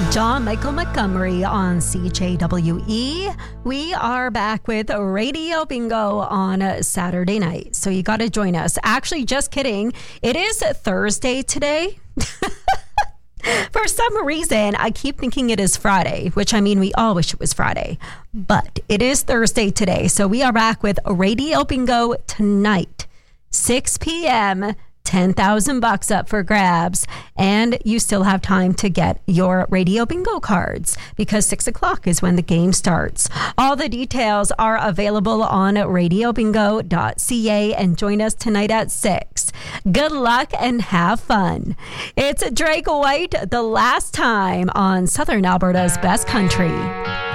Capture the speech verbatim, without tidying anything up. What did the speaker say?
John Michael Montgomery on C J W E. We are back with Radio Bingo on Saturday night, so you got to join us. Actually, just kidding. It is Thursday today. For some reason, I keep thinking it is Friday, which I mean, we all wish it was Friday, but it is Thursday today. So we are back with Radio Bingo tonight, six p.m., ten thousand bucks up for grabs, and you still have time to get your Radio Bingo cards because six o'clock is when the game starts. All the details are available on radio bingo dot c a, and join us tonight at six. Good luck and have fun. It's Drake White, The Last Time on Southern Alberta's Best Country.